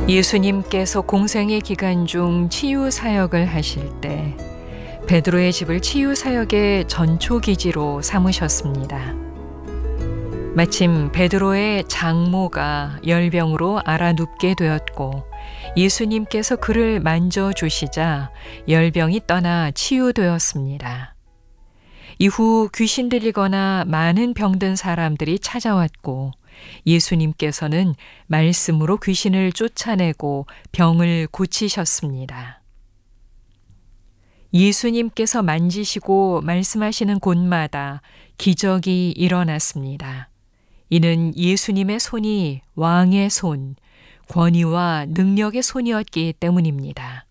예수님께서 공생의 기간 중 치유 사역을 하실 때 베드로의 집을 치유 사역의 전초 기지로 삼으셨습니다. 마침 베드로의 장모가 열병으로 앓아눕게 되었고 예수님께서 그를 만져주시자 열병이 떠나 치유되었습니다. 이후 귀신 들리거나 많은 병든 사람들이 찾아왔고 예수님께서는 말씀으로 귀신을 쫓아내고 병을 고치셨습니다. 예수님께서 만지시고 말씀하시는 곳마다 기적이 일어났습니다. 이는 예수님의 손이 왕의 손, 권위와 능력의 손이었기 때문입니다.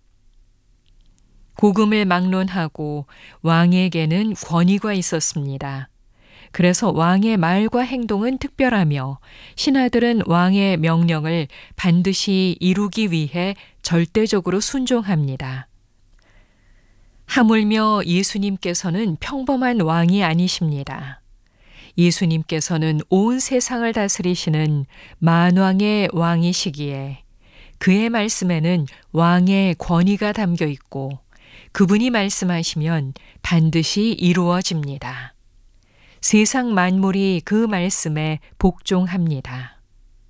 복음을 막론하고 왕에게는 권위가 있었습니다. 그래서 왕의 말과 행동은 특별하며 신하들은 왕의 명령을 반드시 이루기 위해 절대적으로 순종합니다. 하물며 예수님께서는 평범한 왕이 아니십니다. 예수님께서는 온 세상을 다스리시는 만왕의 왕이시기에 그의 말씀에는 왕의 권위가 담겨 있고 그분이 말씀하시면 반드시 이루어집니다. 세상 만물이 그 말씀에 복종합니다.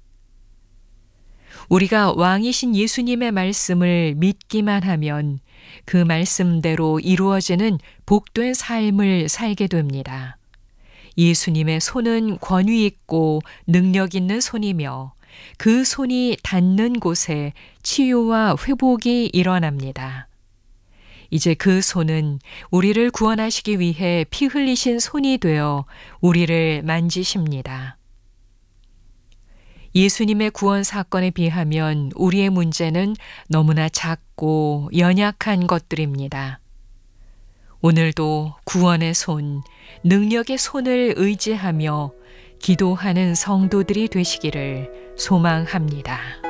우리가 왕이신 예수님의 말씀을 믿기만 하면 그 말씀대로 이루어지는 복된 삶을 살게 됩니다. 예수님의 손은 권위 있고 능력 있는 손이며 그 손이 닿는 곳에 치유와 회복이 일어납니다. 이제 그 손은 우리를 구원하시기 위해 피 흘리신 손이 되어 우리를 만지십니다. 예수님의 구원 사건에 비하면 우리의 문제는 너무나 작고 연약한 것들입니다. 오늘도 구원의 손, 능력의 손을 의지하며 기도하는 성도들이 되시기를 소망합니다.